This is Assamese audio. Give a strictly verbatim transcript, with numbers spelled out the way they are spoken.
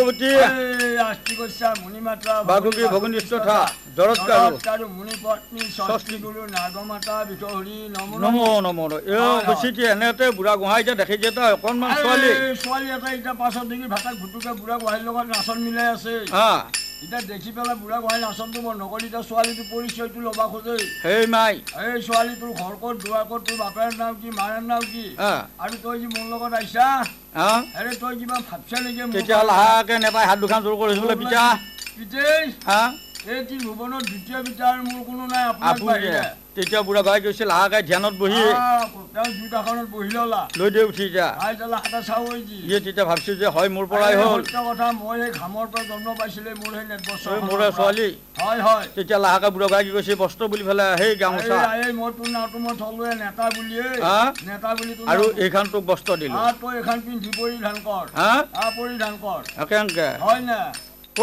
পদ্মাবতী আস্তিকস্যা মুনিমাত্রা বাঘুকী ভগনিষ্ঠতা জরৎকারু মুনিপত্নী ষষ্ঠী গুৰু নাগমাতা বিতহৰি নমো নমো নমো এ বেছিটি এনেতে বুঢ়া গোহাঁই এতিয়া দেখি যে তই অকণমান ছোৱালী ছোৱালী এটা এতিয়া পাছত দেখি ভাতাক ভুটুকে বুঢ়া গোহাঁইৰ লগত নাচন মিলাই আছে এতিয়া দেখি পেলাই বুঢ়া গোহাঁই নাচনটো মই নকৰি এতিয়া ছোৱালীটো পৰিচয়টো ল'বা খোজে সেই মাই এই ছোৱালী তোৰ ঘৰ ক'ত দুৱাৰ ক'ত তোৰ বাপেৰ নাম কি মাৰ নাম কি আৰু তই যি মোৰ লগত আহিছা আৰে তই কিবা ভাবছা নেকি তেতিয়া লাহেকে নেপাই হাত দুখান জোৰ কৰিছো বোলে পিতা পিতেই এই তি ভুৱনৰ দ্বিতীয় পিতা আৰু মোৰ কোনো নাই আপোনাৰ বাহিৰে তেতিয়া বুঢ়া গোহাঁই গৈছে লাহেকে ধ্যানত বহি তেওঁ জুইকাখনত বহি ল'লা লৈ দে উঠি যা ইয়ে তেতিয়া ভাবছো যে হয় মোৰ পৰাই হ'ল কথা মই এই ঘামৰ পৰা জন্ম পাইছিলে মোৰ সেই নেট বছৰ মোৰে ছোৱালী হয় হয় তেতিয়া লাহেকে বুঢ়া গোহাঁই কি কৈছে বস্ত্ৰ বুলি পেলাই সেই গামোচা এই মই তোৰ নামটো মই থলোৱে নেতা বুলিয়ে নেতা বুলি আৰু এইখন তোক বস্ত্ৰ দিলো তই এইখন পিন্ধি পৰিধান কৰ পৰিধান কৰ একেংকে হয় না